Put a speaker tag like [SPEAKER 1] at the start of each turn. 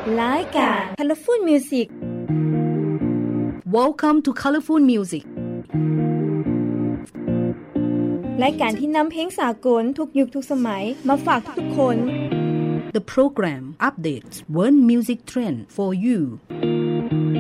[SPEAKER 1] รายการ Colorful Music
[SPEAKER 2] Welcome to Colorful Music
[SPEAKER 1] รายการที่นำเพลงสากลทุกยุคทุกสมัยมาฝากทุกคน
[SPEAKER 2] The program updates world music trend for you